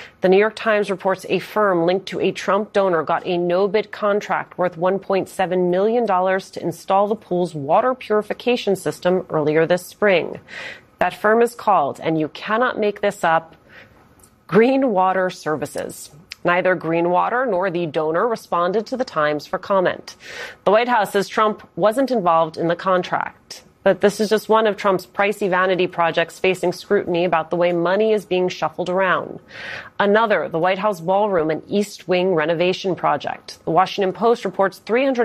The New York Times reports a firm linked to a Trump donor got a no-bid contract worth $1.7 million to install the pool's water purification system earlier this spring. That firm is called, and you cannot make this up, Green Water Services. Neither Greenwater nor the donor responded to the Times for comment. The White House says Trump wasn't involved in the contract. But this is just one of Trump's pricey vanity projects facing scrutiny about the way money is being shuffled around. Another, the White House ballroom and East Wing renovation project. The Washington Post reports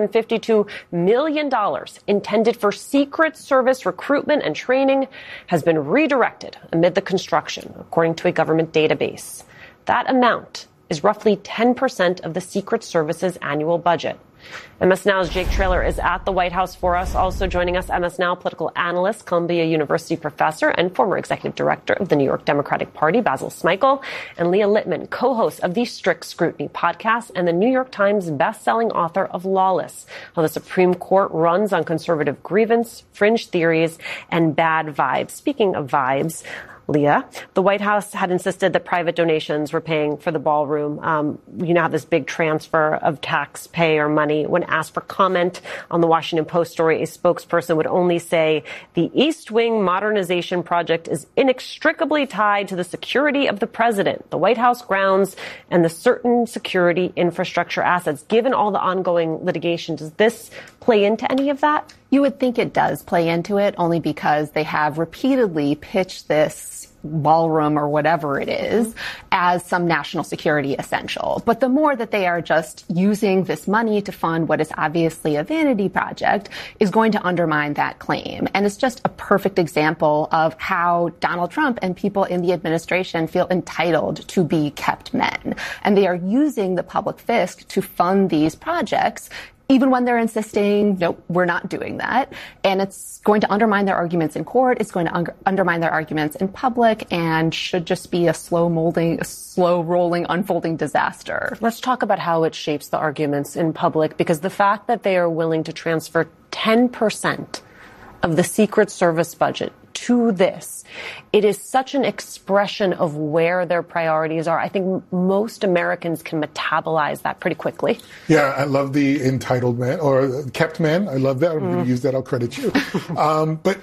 $352 million intended for Secret Service recruitment and training has been redirected amid the construction, according to a government database. That amount is roughly 10% of the Secret Service's annual budget. MS Now's Jake Traylor is at the White House for us. Also joining us, MS Now political analyst, Columbia University professor, and former executive director of the New York Democratic Party, Basil Smikle, and Leah Littman, co-host of the Strict Scrutiny podcast and the New York Times best-selling author of Lawless, How the Supreme Court Runs on Conservative Grievance, Fringe Theories, and Bad Vibes. Speaking of vibes, Leah, the White House had insisted that private donations were paying for the ballroom. You now have this big transfer of taxpayer money. When asked for comment on the Washington Post story, a spokesperson would only say the East Wing modernization project is inextricably tied to the security of the president, the White House grounds, and the certain security infrastructure assets. Given all the ongoing litigation, does this play into any of that? You would think it does play into it, only because they have repeatedly pitched this ballroom or whatever it is as some national security essential. But the more that they are just using this money to fund what is obviously a vanity project is going to undermine that claim. And it's just a perfect example of how Donald Trump and people in the administration feel entitled to be kept men. And they are using the public fisc to fund these projects, even when they're insisting, nope, we're not doing that. And it's going to undermine their arguments in court. It's going to undermine their arguments in public, and should just be a slow rolling, unfolding disaster. Let's talk about how it shapes the arguments in public, because the fact that they are willing to transfer 10% of the Secret Service budget to this, it is such an expression of where their priorities are. I think most Americans can metabolize that pretty quickly. Yeah, I love the entitled man or kept man. I love that. I'm going to use that. I'll credit you. But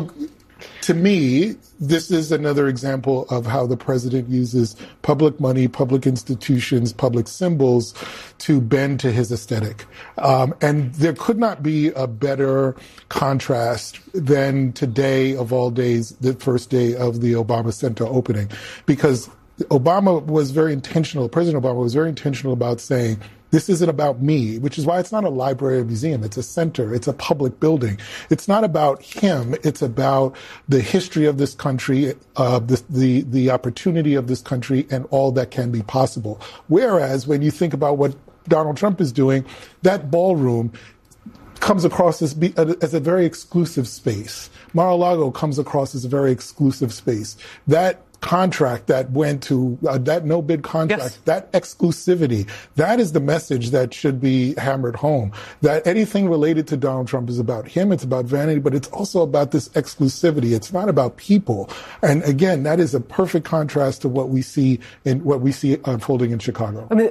to me, this is another example of how the president uses public money, public institutions, public symbols to bend to his aesthetic. And there could not be a better contrast than today of all days, the first day of the Obama Center opening, because Obama was very intentional. President Obama was very intentional about saying, this isn't about me, which is why it's not a library or museum. It's a center. It's a public building. It's not about him. It's about the history of this country, the opportunity of this country, and all that can be possible. Whereas when you think about what Donald Trump is doing, that ballroom comes across as a very exclusive space. Mar-a-Lago comes across as a very exclusive space. That contract that went to that no bid contract, yes, that exclusivity, that is the message that should be hammered home. That anything related to Donald Trump is about him, it's about vanity, but it's also about this exclusivity. It's not about people. And again, that is a perfect contrast to what we see unfolding in Chicago. I mean,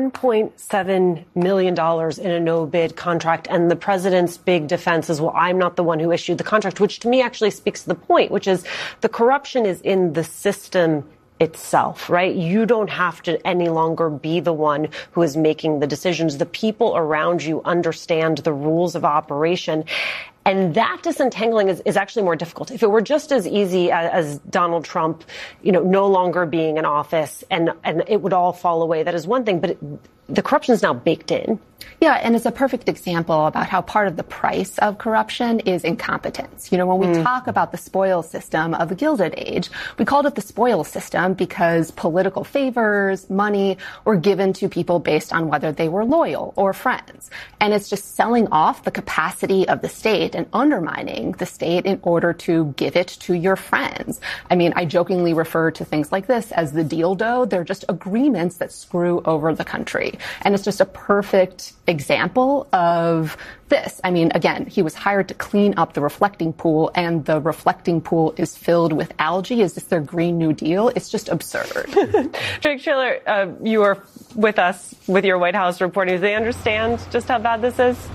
$1.7 million in a no bid contract, and the president's big defense is, well, I'm not the one who issued the contract, which to me actually speaks to the point, which is the corruption is in the system itself, right? You don't have to any longer be the one who is making the decisions. The people around you understand the rules of operation. And that disentangling is actually more difficult. If it were just as easy as Donald Trump, no longer being in office and it would all fall away, that is one thing. But the corruption is now baked in. Yeah, and it's a perfect example about how part of the price of corruption is incompetence. When we talk about the spoils system of the Gilded Age, we called it the spoils system because political favors, money were given to people based on whether they were loyal or friends. And it's just selling off the capacity of the state state and undermining the state in order to give it to your friends. I mean, I jokingly refer to things like this as the deal dough. They're just agreements that screw over the country. And it's just a perfect example of this. I mean, again, he was hired to clean up the reflecting pool, and the reflecting pool is filled with algae. Is this their Green New Deal? It's just absurd. Jake Taylor, you are with us with your White House reporting. Do they understand just how bad this is?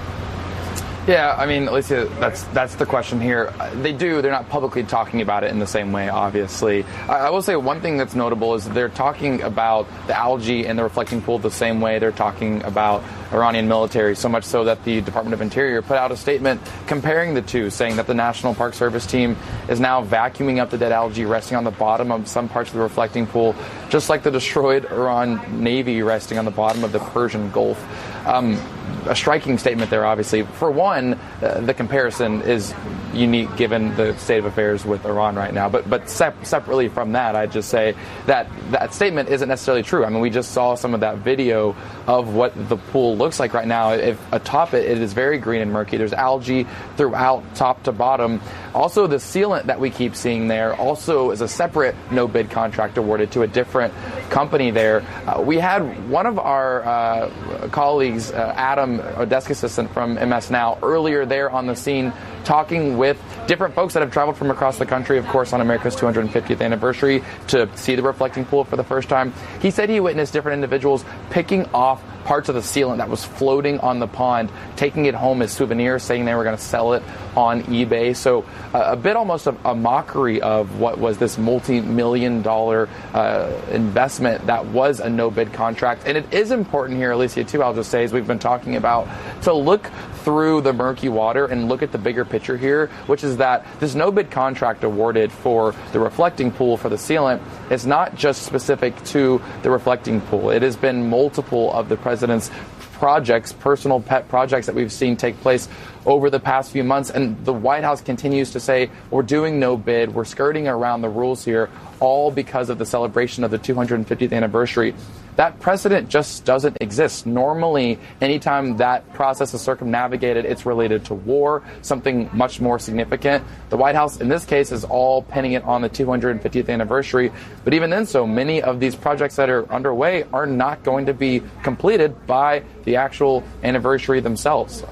Yeah, I mean, Alicia, that's the question here. They do. They're not publicly talking about it in the same way, obviously. I will say one thing that's notable is they're talking about the algae and the reflecting pool the same way they're talking about Iranian military, so much so that the Department of Interior put out a statement comparing the two, saying that the National Park Service team is now vacuuming up the dead algae resting on the bottom of some parts of the reflecting pool, just like the destroyed Iran Navy resting on the bottom of the Persian Gulf. A striking statement there, obviously. For one, the comparison is unique given the state of affairs with Iran right now. But separately from that, I'd just say that that statement isn't necessarily true. I mean, we just saw some of that video of what the pool looks like right now. If atop it, it is very green and murky. There's algae throughout, top to bottom. Also, the sealant that we keep seeing there also is a separate no-bid contract awarded to a different company there. We had one of our colleagues, Adam, a desk assistant from MS Now, earlier there on the scene talking with different folks that have traveled from across the country, of course, on America's 250th anniversary to see the reflecting pool for the first time. He said he witnessed different individuals picking off parts of the sealant that was floating on the pond, taking it home as souvenirs, saying they were going to sell it on eBay. So a bit almost of a mockery of what was this multi-million-dollar investment that was a no-bid contract. And it is important here, Alicia, too, I'll just say, as we've been talking about, to look through the murky water and look at the bigger picture here, which is that this no-bid contract awarded for the reflecting pool for the sealant is not just specific to the reflecting pool. It has been multiple of the president's projects, personal pet projects that we've seen take place over the past few months. And the White House continues to say, we're doing no bid, we're skirting around the rules here, all because of the celebration of the 250th anniversary. That precedent just doesn't exist. Normally, anytime that process is circumnavigated, it's related to war, something much more significant. The White House, in this case, is all pinning it on the 250th anniversary. But even then, so many of these projects that are underway are not going to be completed by the actual anniversary themselves.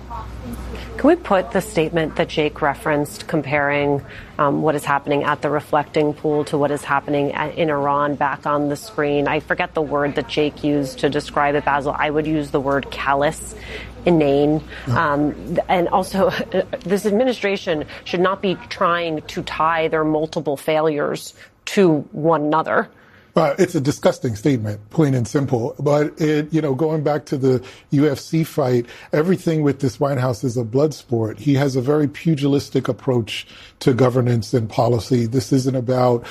Can we put the statement that Jake referenced comparing what is happening at the reflecting pool to what is happening in Iran back on the screen? I forget the word that Jake used to describe it, Basil. I would use the word callous, inane. And also, this administration should not be trying to tie their multiple failures to one another. It's a disgusting statement, plain and simple. But going back to the UFC fight, everything with this White House is a blood sport. He has a very pugilistic approach to governance and policy. This isn't about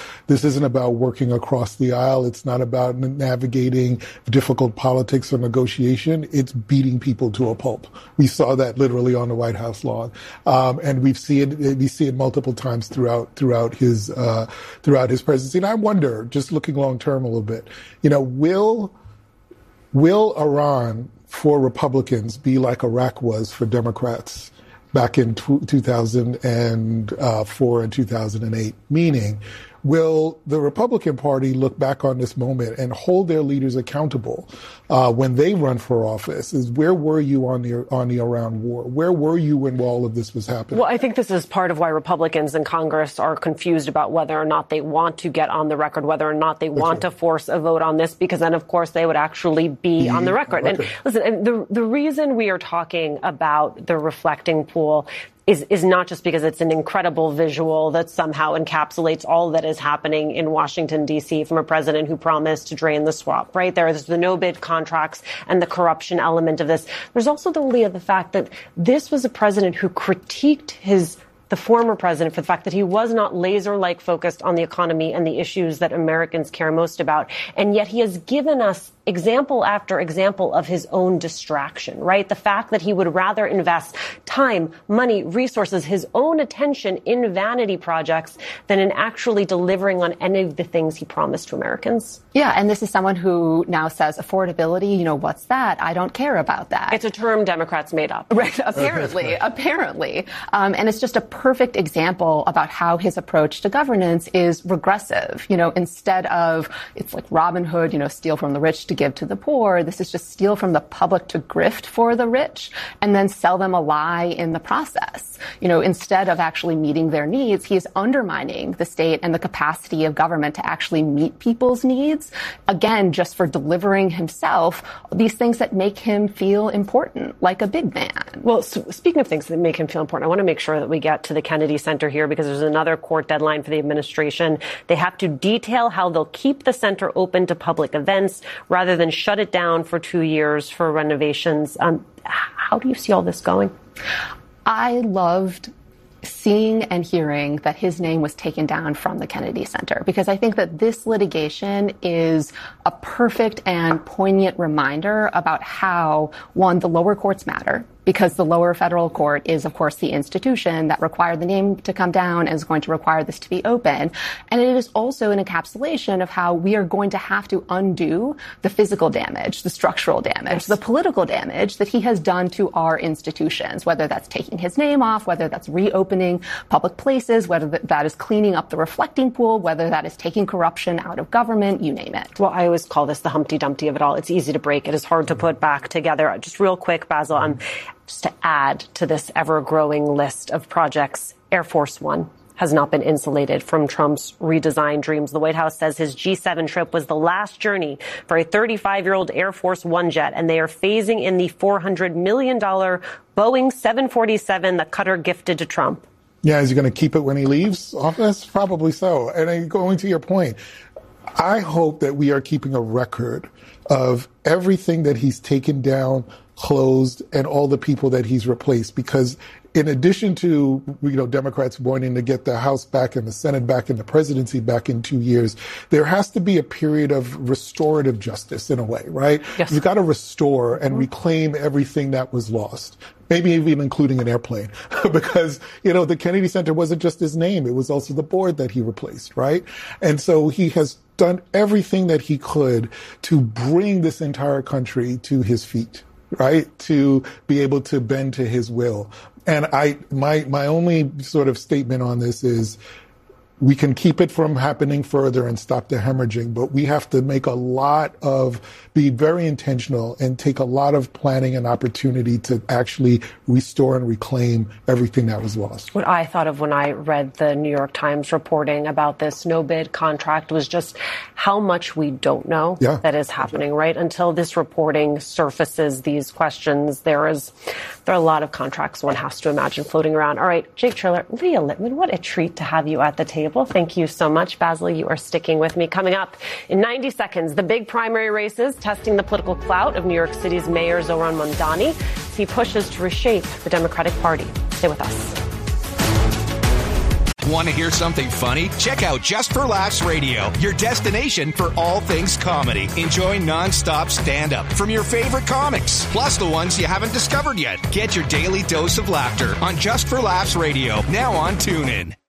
working across the aisle. It's not about navigating difficult politics or negotiation. It's beating people to a pulp. We saw that literally on the White House lawn, and we see it multiple times throughout his presidency. And I wonder, just looking long term a little bit, will Iran for Republicans be like Iraq was for Democrats back in 2004 and 2008? Meaning, will the Republican Party look back on this moment and hold their leaders accountable when they run for office? Where were you on the Iran war? Where were you when all of this was happening? Well, I think this is part of why Republicans in Congress are confused about whether or not they want to get on the record, whether or not they want to force a vote on this, because then, of course, they would actually be on the record. And listen, the reason we are talking about the reflecting pool is not just because it's an incredible visual that somehow encapsulates all that is happening in Washington, D.C. from a president who promised to drain the swamp, right? There's the no-bid contracts and the corruption element of this. There's also the fact that this was a president who critiqued the former president for the fact that he was not laser-like focused on the economy and the issues that Americans care most about. And yet he has given us example after example of his own distraction, right? The fact that he would rather invest time, money, resources, his own attention in vanity projects than in actually delivering on any of the things he promised to Americans. Yeah, and this is someone who now says affordability, what's that? I don't care about that. It's a term Democrats made up. Right, apparently. And it's just a perfect example about how his approach to governance is regressive. Instead of, it's like Robin Hood, steal from the rich to give to the poor, this is just steal from the public to grift for the rich and then sell them a lie in the process. Instead of actually meeting their needs, he is undermining the state and the capacity of government to actually meet people's needs. Again, just for delivering himself these things that make him feel important, like a big man. Well, speaking of things that make him feel important, I want to make sure that we get to the Kennedy Center here because there's another court deadline for the administration. They have to detail how they'll keep the center open to public events rather than shut it down for 2 years for renovations. How do you see all this going? I loved seeing and hearing that his name was taken down from the Kennedy Center, because I think that this litigation is a perfect and poignant reminder about how, one, the lower courts matter, because the lower federal court is, of course, the institution that required the name to come down and is going to require this to be open. And it is also an encapsulation of how we are going to have to undo the physical damage, the structural damage, the political damage that he has done to our institutions, whether that's taking his name off, whether that's reopening public places, whether that is cleaning up the reflecting pool, whether that is taking corruption out of government, you name it. Well, I always call this the Humpty Dumpty of it all. It's easy to break. It is hard to put back together. Just real quick, Basil, just to add to this ever-growing list of projects, Air Force One has not been insulated from Trump's redesign dreams. The White House says his G7 trip was the last journey for a 35-year-old Air Force One jet, and they are phasing in the $400 million Boeing 747 that Qatar gifted to Trump. Yeah, is he going to keep it when he leaves office? Probably so. And going to your point, I hope that we are keeping a record of everything that he's taken down, closed, and all the people that he's replaced, because in addition to, Democrats wanting to get the House back and the Senate back and the presidency back in 2 years, there has to be a period of restorative justice in a way, right? Yes. You've got to restore and reclaim everything that was lost. Maybe even including an airplane, because, the Kennedy Center wasn't just his name. It was also the board that he replaced, right? And so he has done everything that he could to bring this entire country to his feet, right? To be able to bend to his will. And my only sort of statement on this is we can keep it from happening further and stop the hemorrhaging, but we have to be very intentional and take a lot of planning and opportunity to actually restore and reclaim everything that was lost. What I thought of when I read the New York Times reporting about this no-bid contract was just how much we don't know that is happening, right? Until this reporting surfaces these questions, there are a lot of contracts one has to imagine floating around. All right, Jake Triller, Leah Littman, what a treat to have you at the table. Thank you so much. Basil, you are sticking with me. Coming up in 90 seconds, the big primary races testing the political clout of New York City's Mayor Zohran Mamdani as he pushes to reshape the Democratic Party. Stay with us. Want to hear something funny? Check out Just for Laughs Radio, your destination for all things comedy. Enjoy nonstop stand-up from your favorite comics, plus the ones you haven't discovered yet. Get your daily dose of laughter on Just for Laughs Radio, now on TuneIn.